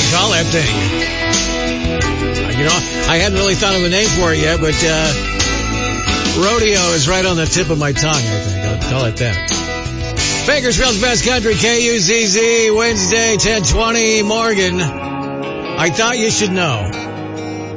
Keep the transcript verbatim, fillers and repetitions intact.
call that thing? Uh, you know, I hadn't really thought of a name for it yet, but uh, rodeo is right on the tip of my tongue, I think. I'll call it that. Bakersfield's Best Country, K U Z Z, Wednesday, ten twenty, Morgan. I thought you should know.